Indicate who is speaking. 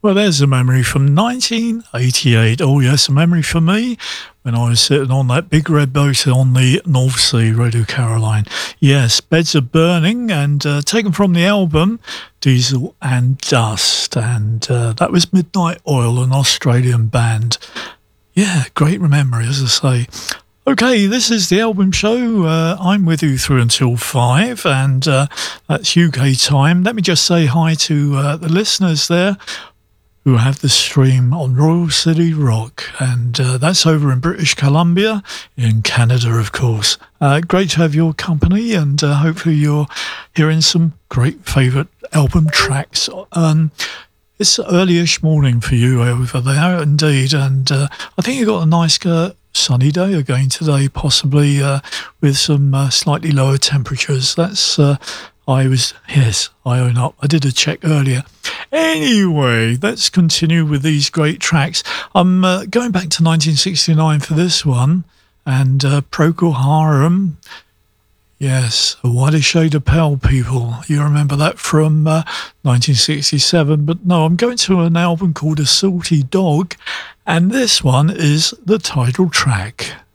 Speaker 1: Well, there's a memory from 1988. Oh, yes, a memory for me when I was sitting on that big red boat on the North Sea, Radio Caroline. Yes, Beds of Burning, and taken from the album Diesel and Dust. And that was Midnight Oil, an Australian band. Yeah, great memory, as I say. Okay, this is the album show. I'm with you through until 5, and that's UK time. Let me just say hi to the listeners there who have the stream on Royal City Rock, and that's over in British Columbia, in Canada, of course. Great to have your company, and hopefully you're hearing some great favourite album tracks. It's early-ish morning for you over there, indeed, and I think you've got a nice sunny day again today, possibly with some slightly lower temperatures. That's I own up. I did a check earlier. Anyway, let's continue with these great tracks. I'm going back to 1969 for this one, and Procol Harum. Yes, A Whiter Shade of Pale, people. You remember that from 1967. But no, I'm going to an album called A Salty Dog, and this one is the title track.